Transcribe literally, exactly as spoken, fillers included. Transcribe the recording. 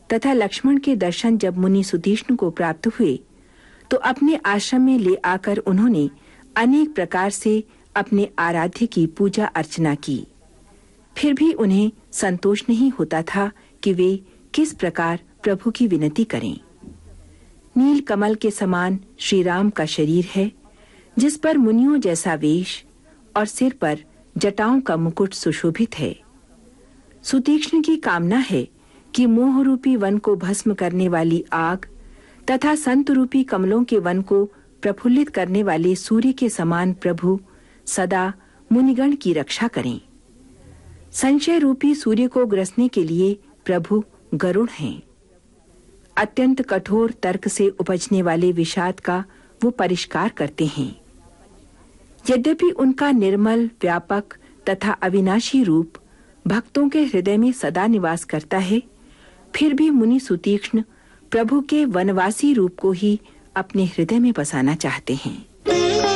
तथा लक्ष्मण के दर्शन जब मुनि सुतीक्ष्ण को प्राप्त हुए तो अपने आश्रम में ले आकर उन्होंने अनेक प्रकार से अपने आराध्य की पूजा अर्चना की। फिर भी उन्हें संतोष नहीं होता था कि वे किस प्रकार प्रभु की विनती करें। नील कमल के समान श्री राम का शरीर है, जिस पर मुनियों जैसा वेश और सिर पर जटाओं का मुकुट सुशोभित है। सुतीक्ष्ण की कामना है कि मोह रूपी वन को भस्म करने वाली आग तथा संत रूपी कमलों के वन को प्रफुल्लित करने वाले सूर्य के समान प्रभु सदा मुनिगण की रक्षा करें। संशय रूपी सूर्य को ग्रसने के लिए प्रभु गरुड़ हैं। अत्यंत कठोर तर्क से उपजने वाले विषाद का वो परिष्कार करते हैं। यद्यपि उनका निर्मल, व्यापक तथा अविनाशी रूप भक्तों के हृदय में सदा निवास करता है, फिर भी मुनि सुतीक्ष्ण प्रभु के वनवासी रूप को ही अपने हृदय में बसाना चाहते हैं।